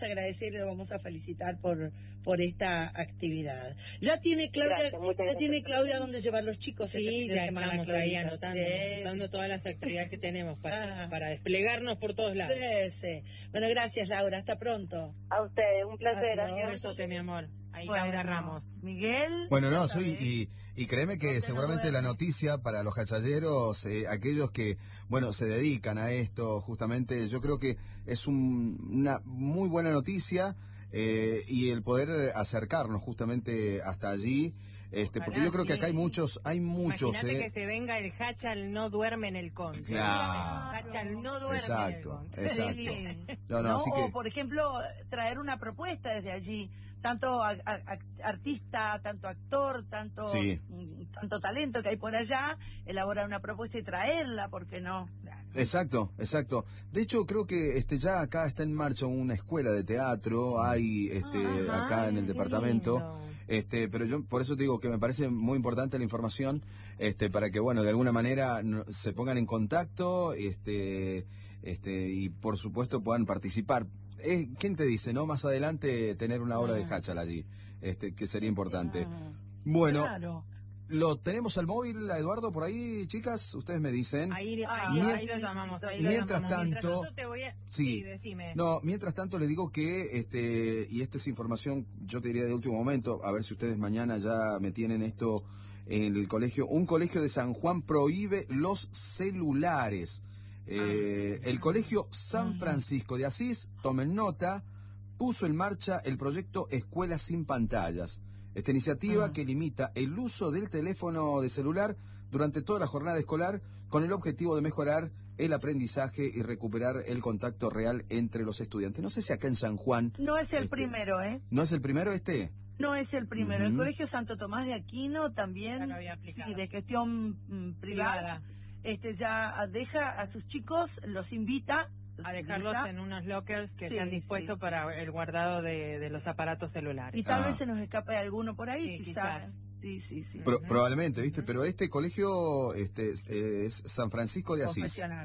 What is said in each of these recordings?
agradecer y lo vamos a felicitar por esta actividad. Ya tiene Claudia, dónde llevar los chicos. Sí, ya estamos ahí anotando todas las actividades que tenemos para desplegarnos por todos lados. Sí. Bueno, gracias, Laura, hasta pronto. A ustedes, un placer. Un besote, mi amor. Ahí Laura Ramos. Miguel. Bueno, no, sí, y créeme que seguramente la noticia para los hachalleros, aquellos que, bueno, se dedican a esto, justamente, yo creo que es una muy buena noticia, y el poder acercarnos justamente hasta allí, porque yo creo que acá hay muchos. Imagínate que se venga el Hachal no duerme en el Conte. Claro. Hachal no duerme en el Conte. Exacto. No, así que... O, por ejemplo, traer una propuesta desde allí. Tanto artista, tanto actor, tanto talento que hay por allá, elaborar una propuesta y traerla, ¿por qué no? Exacto. De hecho, creo que ya acá está en marcha una escuela de teatro, hay acá en el departamento. Pero yo por eso te digo que me parece muy importante la información, para que, bueno, de alguna manera se pongan en contacto, y por supuesto puedan participar. ¿Quién te dice, no? Más adelante tener una hora de Hachal allí, que sería importante. Bueno, claro. ¿Lo tenemos al móvil, a Eduardo, por ahí, chicas? Ustedes me dicen. Ahí lo llamamos. Mientras tanto te voy a... Sí, decime. No, mientras tanto le digo que, y esta es información, yo te diría de último momento, a ver si ustedes mañana ya me tienen esto en el colegio. Un colegio de San Juan prohíbe los celulares. El colegio San Francisco de Asís, tomen nota, puso en marcha el proyecto Escuela sin Pantallas. Esta iniciativa que limita el uso del teléfono de celular durante toda la jornada escolar con el objetivo de mejorar el aprendizaje y recuperar el contacto real entre los estudiantes. No sé si acá en San Juan... No es el primero, ¿eh? ¿No es el primero No es el primero. El Colegio Santo Tomás de Aquino también, de gestión privada. Ya deja a sus chicos, los invita a dejarlos en unos lockers que se han dispuesto para el guardado de los aparatos celulares. Y tal vez se nos escape alguno por ahí, si quizás. Sí. Probablemente, ¿viste? Pero este colegio es San Francisco de Asís. Confesional.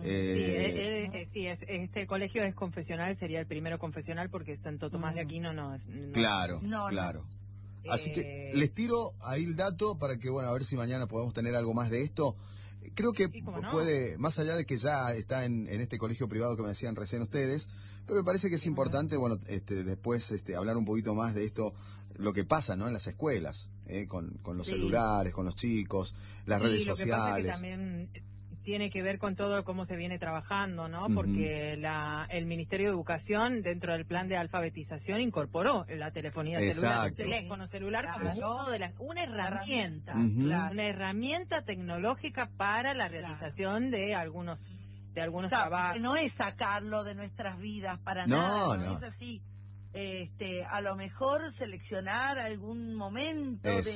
Este colegio es confesional, sería el primero confesional porque Santo Tomás de Aquino no es... Claro. Así que les tiro ahí el dato para que, bueno, a ver si mañana podemos tener algo más de esto. Creo que puede, más allá de que ya está en este colegio privado que me decían recién ustedes, pero me parece que es importante, bueno, después hablar un poquito más de esto, lo que pasa, ¿no? En las escuelas, con los celulares, con los chicos, las redes sociales. Lo que pasa es que también tiene que ver con todo cómo se viene trabajando, ¿no? Porque el Ministerio de Educación, dentro del plan de alfabetización, incorporó la telefonía celular, el teléfono celular como una herramienta, una herramienta tecnológica para la realización de algunos trabajos. No es sacarlo de nuestras vidas para nada, no es así. A lo mejor seleccionar algún momento del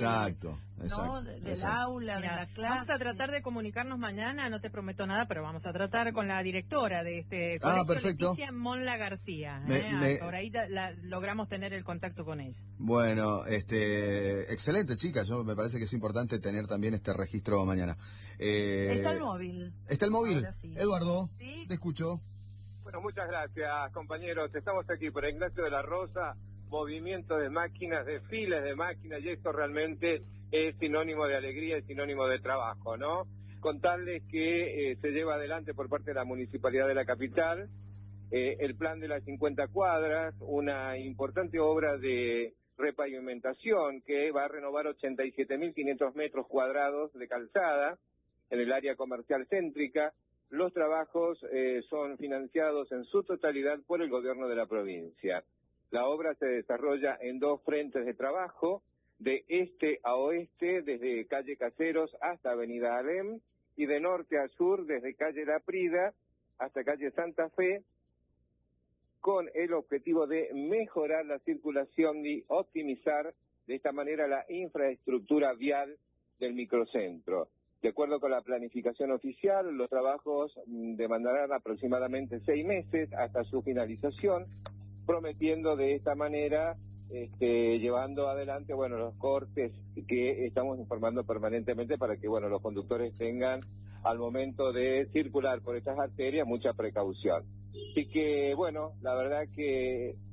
aula, de la clase. Vamos a tratar de comunicarnos mañana, no te prometo nada, pero vamos a tratar con la directora de este colegio, perfecto. Leticia Monla García. Por ahí logramos tener el contacto con ella. Bueno, excelente, chicas. Me parece que es importante tener también este registro mañana. Está el móvil. ¿Está el móvil? Sí. Eduardo, ¿Sí? te escucho. Bueno, muchas gracias, compañeros. Estamos aquí por Ignacio de la Rosa, movimiento de máquinas, desfiles de máquinas, y esto realmente es sinónimo de alegría y sinónimo de trabajo, ¿no? Contarles que se lleva adelante por parte de la Municipalidad de la Capital el plan de las 50 cuadras, una importante obra de repavimentación que va a renovar 87.500 metros cuadrados de calzada en el área comercial céntrica. Los trabajos son financiados en su totalidad por el gobierno de la provincia. La obra se desarrolla en dos frentes de trabajo, de este a oeste, desde calle Caseros hasta avenida Alem, y de norte a sur, desde calle La Prida hasta calle Santa Fe, con el objetivo de mejorar la circulación y optimizar de esta manera la infraestructura vial del microcentro. De acuerdo con la planificación oficial, los trabajos demandarán aproximadamente 6 meses hasta su finalización, prometiendo de esta manera, llevando adelante, los cortes que estamos informando permanentemente para que, los conductores tengan, al momento de circular por estas arterias, mucha precaución. Así que, la verdad que